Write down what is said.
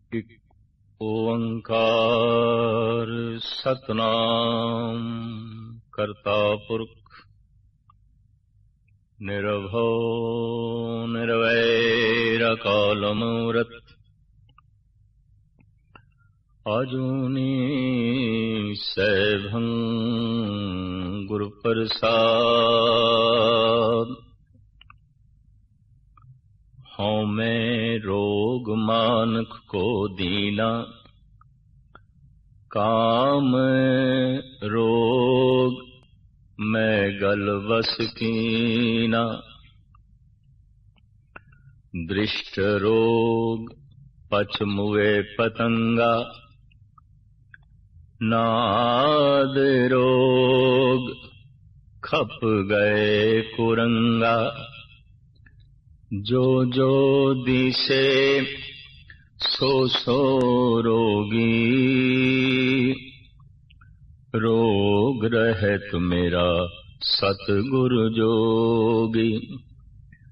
एक ओंकार सतनाम करता पुरख निर्भव निर्वैर अकाल मूरत आजूनी सैभं गुरु प्रसाद। हूँ मैं रोग मानक को दीना, काम रोग मैं गल बस कीना। दृष्ट रोग पच मुए पतंगा, नाद रोग खप गए कुरंगा। जो जो दिसे सो सो रोगी, रोग रहत मेरा सतगुरु जोगी।